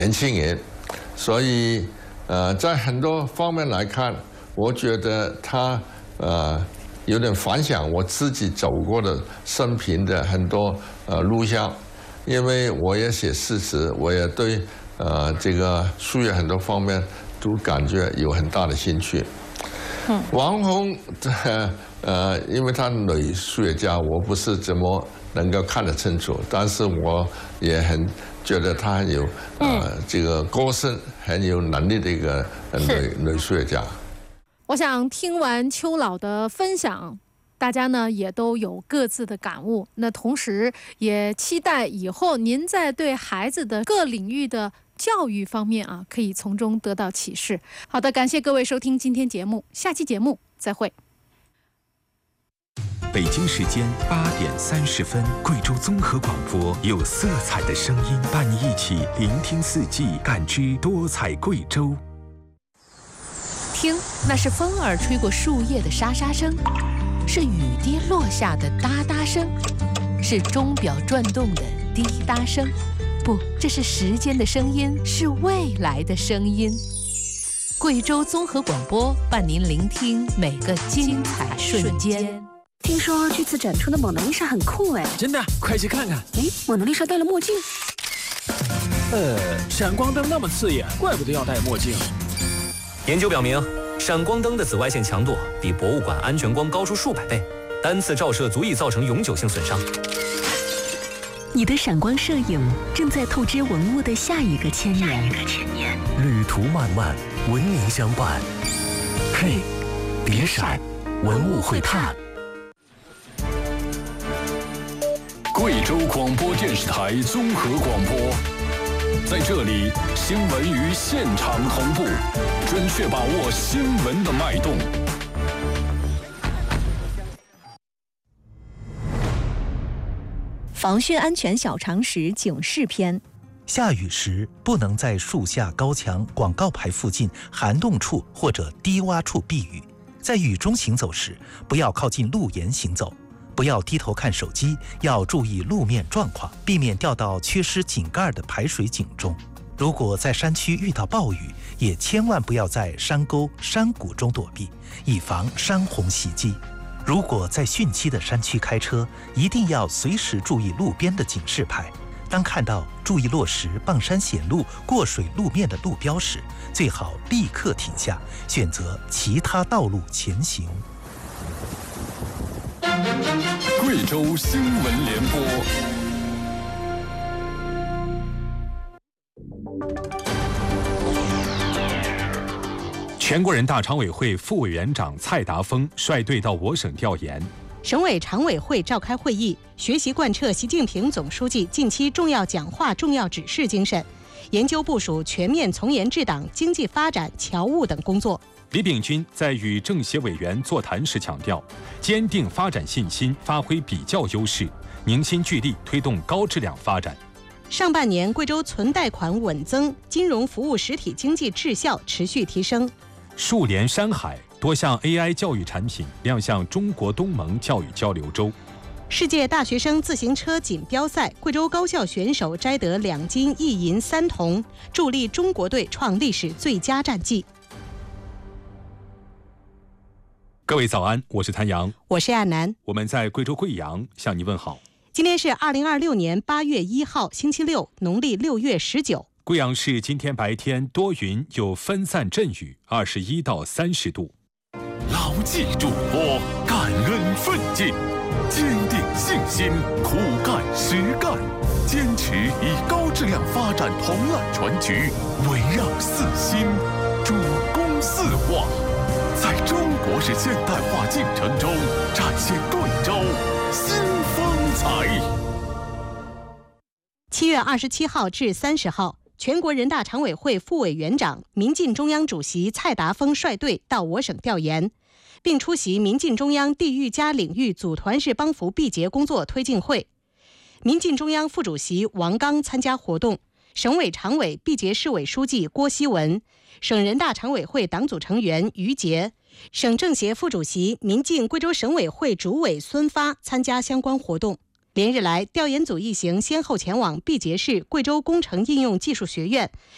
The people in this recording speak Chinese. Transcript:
年轻人，所以在很多方面来看，我觉得他有点反响我自己走过的生平的很多录像，因为我也写事实，我也对这个数学很多方面都感觉有很大的兴趣。王红因为她女数学家，我不是怎么能够看得清楚，但是我也很觉得她很有这个个性，很有能力的一个女数学家。 我想听完邱老的分享，大家呢也都有各自的感悟。那同时也期待以后您在对孩子的各领域的教育方面可以从中得到启示。好的，感谢各位收听今天节目，下期节目再会。 北京时间8点30分，贵州综合广播有色彩的声音，伴你一起聆听四季，感知多彩贵州。 听，那是风儿吹过树叶的沙沙声，是雨滴落下的哒哒声，是钟表转动的滴答声。不，这是时间的声音，是未来的声音。贵州综合广播伴您聆听每个精彩瞬间。 听说这次展出的蒙娜丽莎很酷哎！ 真的，快去看看！ 哎，蒙娜丽莎戴了墨镜。 闪光灯那么刺眼，怪不得要戴墨镜。 研究表明，闪光灯的紫外线强度比博物馆安全光高出数百倍，单次照射足以造成永久性损伤。 你的闪光摄影正在透支文物的下一个千年。 旅途漫漫，文明相伴。嘿，别闪，文物会探。 贵州广播电视台综合广播，在这里，新闻与现场同步，准确把握新闻的脉动。 防汛安全小常识警示篇： 下雨时不能在树下、高墙、广告牌附近、涵洞处或者低洼处避雨。在雨中行走时，不要靠近路沿行走。不要低头看手机，要注意路面状况，避免掉到缺失井盖的排水井中。如果在山区遇到暴雨，也千万不要在山沟、山谷中躲避，以防山洪袭击。如果在汛期的山区开车，一定要随时注意路边的警示牌。当看到注意落石、傍山显路、过水路面的路标时，最好立刻停下，选择其他道路前行。 贵州新闻联播。 全国人大常委会副委员长蔡达峰率队到我省调研。 省委常委会召开会议，学习贯彻习近平总书记近期重要讲话、重要指示精神，研究部署全面从严治党、经济发展、侨务等工作。 李炳军在与政协委员座谈时强调，坚定发展信心，发挥比较优势，凝心聚力推动高质量发展。 上半年，贵州存贷款稳增，金融服务实体经济质效持续提升。 树连山海，多项 AI 教育产品亮相中国东盟教育交流周。 世界大学生自行车锦标赛，贵州高校选手摘得2金1银3铜，助力中国队创历史最佳战绩。 各位早安，我是谭阳， 我是亚楠， 我们在贵州贵阳向您问好。 今天是2026年8月1号，星期六，农历6月19。 贵阳市今天白天多云，有分散阵雨，21到30度。 牢记嘱托，感恩奋进，坚定信心，苦干实干，坚持以高质量发展统揽全局，围绕四新，主攻四化，在中国式现代化进程中展现贵州新风采。 7月27号至30号，全国人大常委会副委员长、民进中央主席蔡达峰率队到我省调研，并出席民进中央地域加领域组团式帮扶缔结工作推进会。民进中央副主席王刚参加活动，省委常委、毕节市委书记郭希文，省人大常委会党组成员于杰，省政协副主席、民进贵州省委会主委孙发参加相关活动。连日来，调研组一行先后前往毕节市贵州工程应用技术学院、